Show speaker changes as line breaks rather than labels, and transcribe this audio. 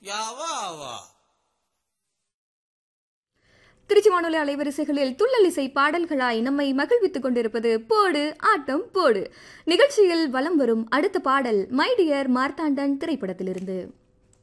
யாவா ஆவா.
திருச்சி வானொலி அலைவரிசைகளில் துள்ளல் இசை பாடல்களாய் நம்மை மகிழ்வித்துக் கொண்டிருப்பது போடு ஆட்டம் போடு நிகழ்ச்சியில் வலம் வரும் அடுத்த பாடல் மை டியர் மார்த்தாண்டன் திரைப்படத்திலிருந்து.